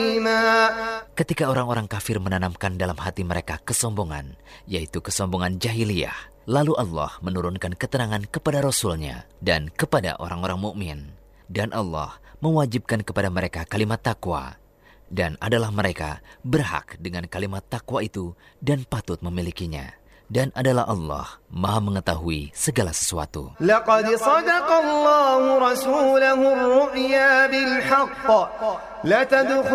Ketika orang-orang kafir menanamkan dalam hati mereka kesombongan, yaitu kesombongan jahiliyah, lalu Allah menurunkan keterangan kepada Rasul-Nya dan kepada orang-orang mukmin. Dan Allah mewajibkan kepada mereka kalimat takwa. Dan adalah mereka berhak dengan kalimat takwa itu dan patut memilikinya. Dan adalah Allah Maha mengetahui segala sesuatu. Laqad sadaqallahu rasulahu ar-ru'ya bil haqq.